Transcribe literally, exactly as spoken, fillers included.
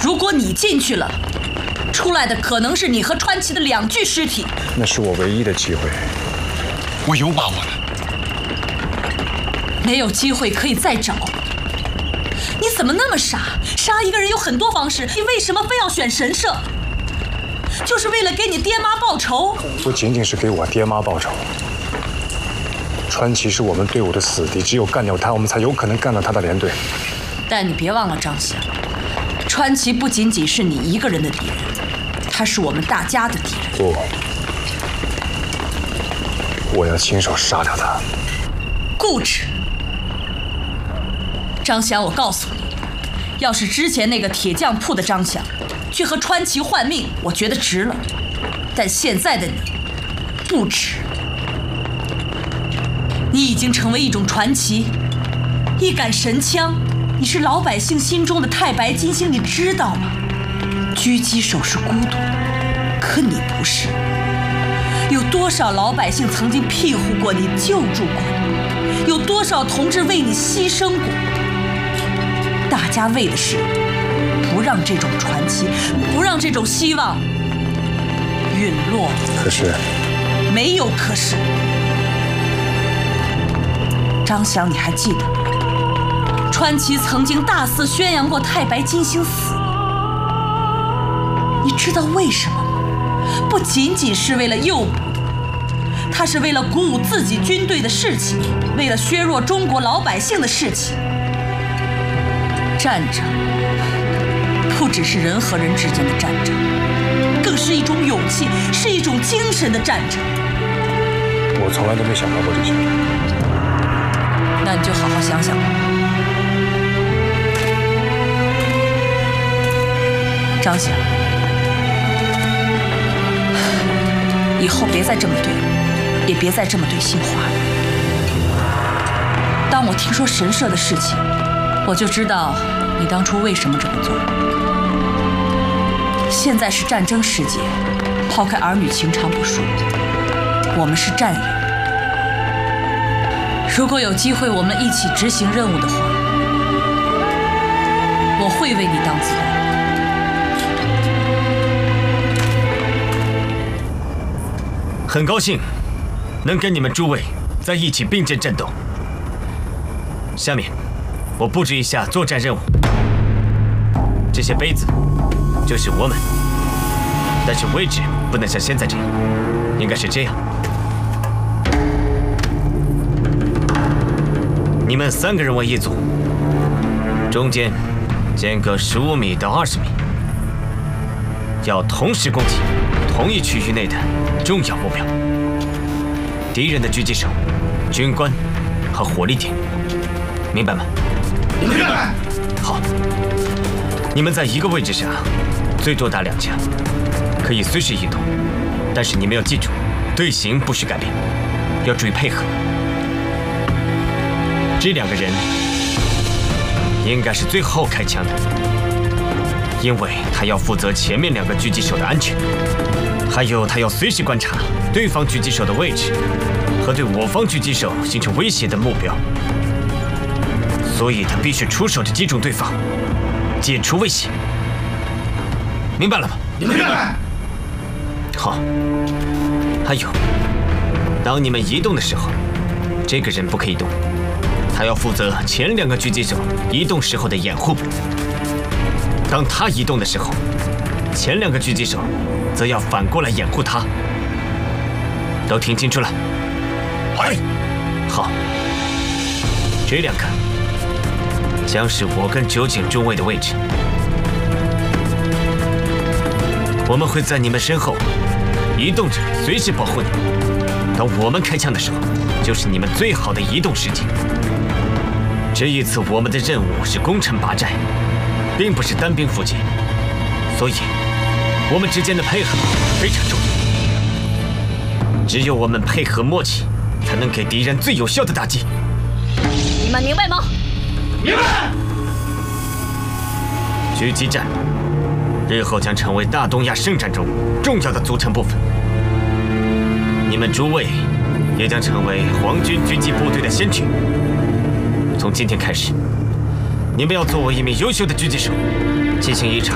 如果你进去了，出来的可能是你和川崎的两具尸体。 那是我唯一的机会。 我有把握的。 没有机会可以再找。你怎么那么傻？杀一个人有很多方式，你为什么非要选神社？就是为了给你爹妈报仇？ 不仅仅是给我爹妈报仇。川崎是我们队伍的死敌，只有干掉他，我们才有可能干到他的连队。 但你别忘了，张翔，川崎不仅仅是你一个人的敌人，他是我们大家的敌人。 不，我要亲手杀掉他。 固执。张翔，我告诉你，要是之前那个铁匠铺的张翔去和川崎换命，我觉得值了。但现在的你，不值。你已经成为一种传奇，一杆神枪，你是老百姓心中的太白金星，你知道吗？狙击手是孤独，可你不是。有多少老百姓曾经庇护过你，救助过你？有多少同志为你牺牲过？大家为的是不让这种传奇，不让这种希望陨落。 可是， 没有可是。张翔，你还记得川崎曾经大肆宣扬过太白金星死？你知道为什么吗？不仅仅是为了诱捕，他是为了鼓舞自己军队的士气，为了削弱中国老百姓的士气。战争不只是人和人之间的战争，更是一种勇气，是一种精神的战争。 我从来都没想到过这些。 那你就好好想想吧。张翔，以后别再这么对我，也别再这么对杏花了。当我听说神社的事情，我就知道你当初为什么这么做。现在是战争世界，抛开儿女情长不说，我们是战友。如果有机会我们一起执行任务的话，我会为你当子弹。 很高兴能跟你们诸位在一起并肩战斗。下面我布置一下作战任务。这些杯子就是我们，但是位置不能像现在这样，应该是这样。你们三个人为一组，中间间隔十五米到二十米，要同时攻击同一区域内的重要目标。敌人的狙击手、军官和火力点，明白吗？ 明白。 好，你们在一个位置上，最多打两架，可以随时移动，但是你们要记住，队形不许改变，要注意配合。这两个人应该是最后开枪的，因为他要负责前面两个狙击手的安全，还有他要随时观察对方狙击手的位置和对我方狙击手形成威胁的目标，所以他必须出手的击中对方，解除威胁。明白了吗？ 明白。 好，还有，当你们移动的时候，这个人不可以动。他要负责前两个狙击手移动时候的掩护。当他移动的时候，前两个狙击手则要反过来掩护他。都听清楚了？ 嗨。 好，这两个将是我跟酒井中尉的位置。我们会在你们身后移动着，随时保护你。当我们开枪的时候，就是你们最好的移动时机。这一次我们的任务是攻城拔寨，并不是单兵伏击，所以我们之间的配合非常重要。只有我们配合默契，才能给敌人最有效的打击。 你们明白吗？ 明白。 狙击战日后将成为大东亚圣战中重要的组成部分。你们诸位也将成为皇军狙击部队的先驱。从今天开始，你们要做我一名优秀的狙击手，进行一场